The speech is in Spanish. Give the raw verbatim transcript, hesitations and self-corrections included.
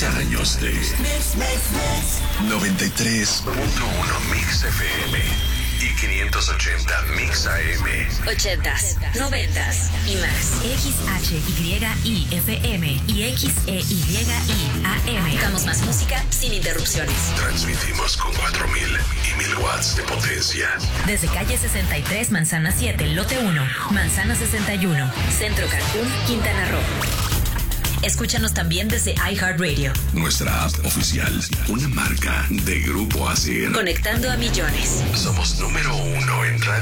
treinta años de Mix, Mix, Mix. noventa y tres punto uno Mix F M y quinientos ochenta Mix A M. ochentas, noventas y más. X H Y I F M y X E Y I A M. Damos más música sin interrupciones. Transmitimos con cuatro mil y mil watts de potencia. Desde calle sesenta y tres, Manzana siete, lote uno, Manzana sesenta y uno, Centro Cancún, Quintana Roo. Escúchanos también desde iHeartRadio. Nuestra app oficial, una marca de Grupo A C R. Conectando a millones. Somos número uno en radio.